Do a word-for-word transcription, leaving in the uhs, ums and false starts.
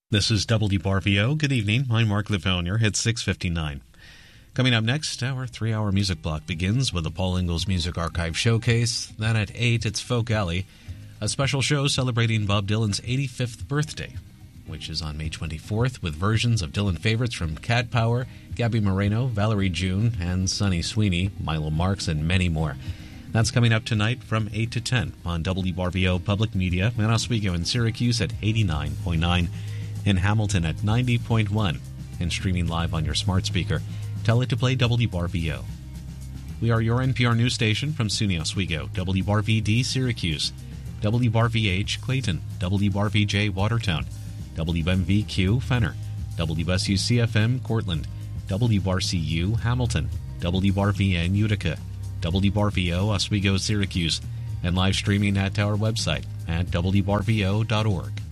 This is W B R V O. Good evening. I'm Mark Lefonier. It's six fifty-nine. Coming up next, our three-hour music block begins with the Paul Ingalls Music Archive Showcase. Then at eight, it's Folk Alley, a special show celebrating Bob Dylan's eighty-fifth birthday, which is on May twenty-fourth, with versions of Dylan favorites from Cat Power, Gabby Moreno, Valerie June, and Sonny Sweeney, Milo Marks, and many more. That's coming up tonight from eight to ten on W B R V O Public Media in Oswego and Syracuse at eighty-nine point nine, in Hamilton at ninety point one, and streaming live on your smart speaker. Tell it to play W B R V O. We are your N P R news station from SUNY Oswego, W B R V D Syracuse, W B R V H Clayton, W B R V J Watertown, W M V Q Fenner, W S U C F M Cortland, W R C U Hamilton, W R V N Utica, W B R V O Oswego Syracuse, and live streaming at our website at W B R V O dot org.